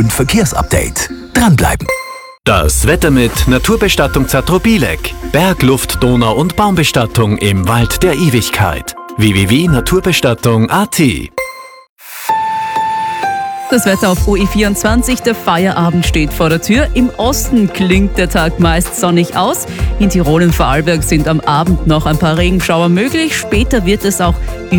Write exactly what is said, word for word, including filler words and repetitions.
und Verkehrsupdate. Dranbleiben. Das Wetter mit Naturbestattung Zatrobilek. Berg, Luft, Donau- und Baumbestattung im Wald der Ewigkeit. w w w punkt naturbestattung punkt a t. Das Wetter auf O E vierundzwanzig, der Feierabend steht vor der Tür. Im Osten klingt der Tag meist sonnig aus. In Tirol und Vorarlberg sind am Abend noch ein paar Regenschauer möglich. Später wird es auch